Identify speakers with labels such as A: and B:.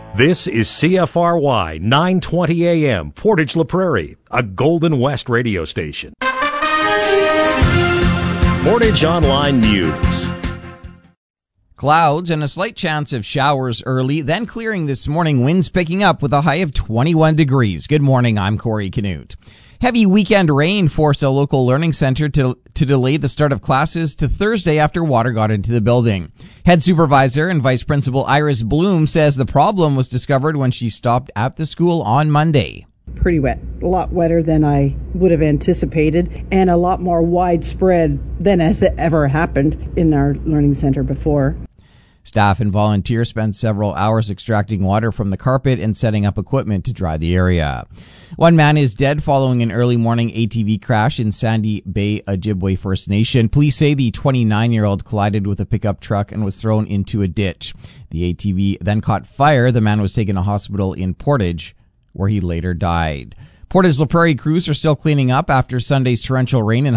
A: This is CFRY 920 AM, Portage La Prairie, a Golden West radio station. Portage Online News.
B: Clouds and a slight chance of showers early, then clearing this morning. Winds picking up with a high of 21 degrees. Good morning, I'm Corey Canute. Heavy weekend rain forced a local learning center to delay the start of classes to Thursday after water got into the building. Head supervisor and vice principal Iris Bloom says the problem was discovered when she stopped at the school on Monday.
C: Pretty wet, a lot wetter than I would have anticipated, and a lot more widespread than has ever happened in our learning center before.
B: Staff and volunteers spent several hours extracting water from the carpet and setting up equipment to dry the area. One man is dead following an early morning ATV crash in Sandy Bay, Ojibwe First Nation. Police say the 29-year-old collided with a pickup truck and was thrown into a ditch. The ATV then caught fire. The man was taken to a hospital in Portage, where he later died. Portage La Prairie crews are still cleaning up after Sunday's torrential rain and